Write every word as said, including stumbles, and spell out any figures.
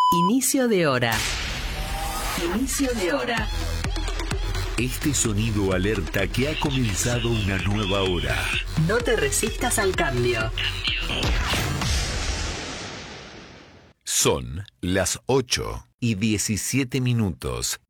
Inicio de hora. Inicio de hora. Este sonido alerta que ha comenzado una nueva hora. No te resistas al cambio. Son las ocho y diecisiete minutos.